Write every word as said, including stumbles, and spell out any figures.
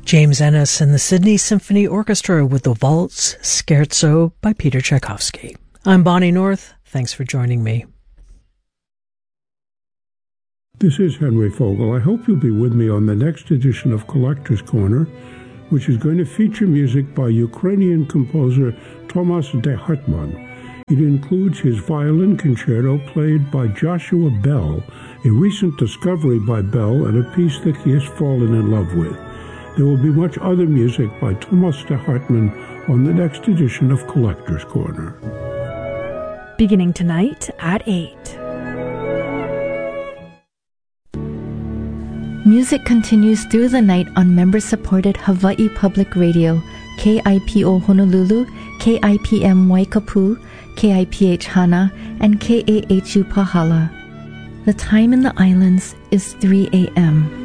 James Ennis and the Sydney Symphony Orchestra with the Waltz Scherzo by Peter Tchaikovsky. I'm Bonnie North. Thanks for joining me. This is Henry Fogel. I hope you'll be with me on the next edition of Collector's Corner, which is going to feature music by Ukrainian composer Tomas de Hartmann. It includes his violin concerto played by Joshua Bell, a recent discovery by Bell and a piece that he has fallen in love with. There will be much other music by Tomas de Hartmann on the next edition of Collector's Corner. Beginning tonight at eight. Music continues through the night on member-supported Hawaii Public Radio, K I P O Honolulu, K I P M Waikapu, K I P H Hana, and K A H U Pahala. The time in the islands is three a.m.